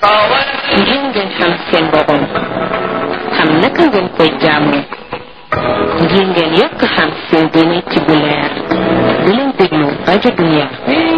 ngir ngeen xam seen borom xam naka ngeen koy jaamu ngir ngeen yokk xam seen diine ci bu leer di leen déglu rajo Dunia